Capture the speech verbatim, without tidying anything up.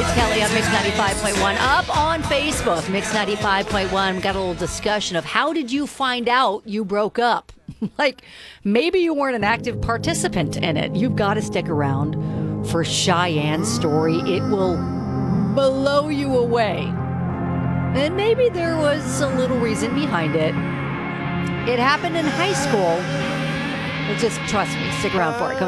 It's Kelly on Mix ninety-five point one. Up on Facebook, Mix ninety-five point one. We got a little discussion of how did you find out you broke up? Like, maybe you weren't an active participant in it. You've got to stick around for Cheyenne's story. It will blow you away. And maybe there was a little reason behind it. It happened in high school. But just trust me, stick around for it. Coming